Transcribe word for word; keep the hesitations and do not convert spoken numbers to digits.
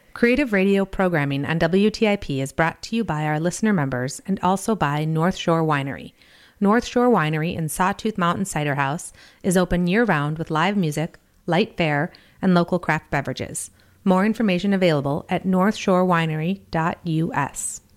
Creative radio programming on W T I P is brought to you by our listener members and also by North Shore Winery. North Shore Winery in Sawtooth Mountain Cider House is open year-round with live music, light fare, and local craft beverages. More information available at north shore winery dot U S.